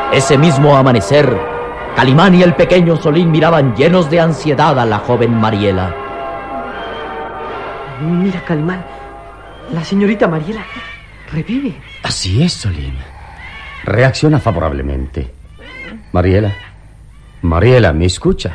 Ese mismo amanecer, Calimán y el pequeño Solín miraban llenos de ansiedad a la joven Mariela. Mira, Calimán, la señorita Mariela revive. Así es, Solín. Reacciona favorablemente. Mariela, ¿me escucha?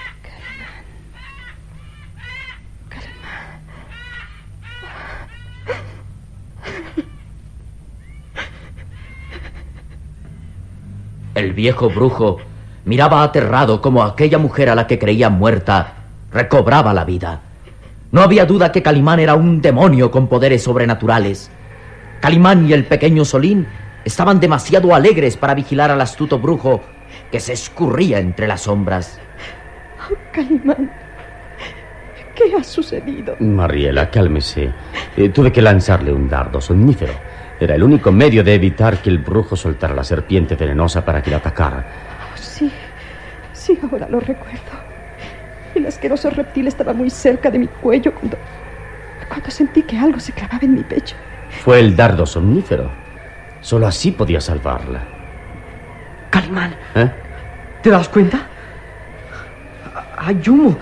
El viejo brujo miraba aterrado como aquella mujer a la que creía muerta recobraba la vida. No había duda que Calimán era un demonio con poderes sobrenaturales. Calimán y el pequeño Solín estaban demasiado alegres para vigilar al astuto brujo que se escurría entre las sombras. Oh, Calimán, ¿qué ha sucedido? Mariela, cálmese. Tuve que lanzarle un dardo somnífero. Era el único medio de evitar que el brujo soltara la serpiente venenosa para que la atacara. Oh, sí, ahora lo recuerdo. El asqueroso reptil estaba muy cerca de mi cuello cuando sentí que algo se clavaba en mi pecho. Fue el dardo somnífero. Solo así podía salvarla. Calimán, ¿te das cuenta? Hay humo.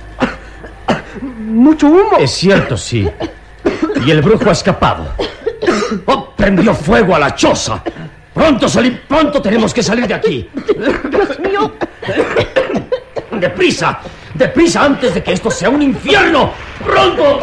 Mucho humo. Es cierto, sí. Y el brujo ha escapado. ¡Oh, prendió fuego a la choza! ¡Pronto, Solín! ¡Pronto tenemos que salir de aquí! ¡Dios mío! ¡Deprisa! ¡Deprisa antes de que esto sea un infierno! ¡Pronto!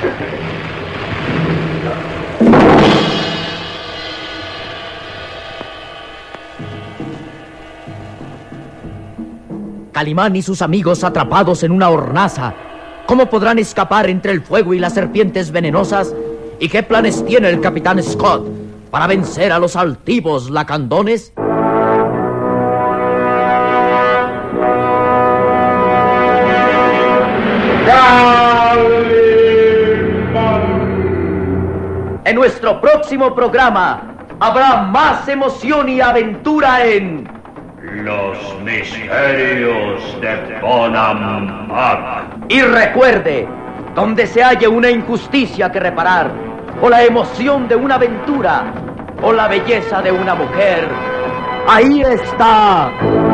Calimán y sus amigos atrapados en una hornaza. ¿Cómo podrán escapar entre el fuego y las serpientes venenosas? ¿Y qué planes tiene el capitán Scott para vencer a los altivos lacandones? En nuestro próximo programa habrá más emoción y aventura en Los misterios de Bonham Park. Y recuerde, donde se halle una injusticia que reparar, o la emoción de una aventura, o la belleza de una mujer, ahí está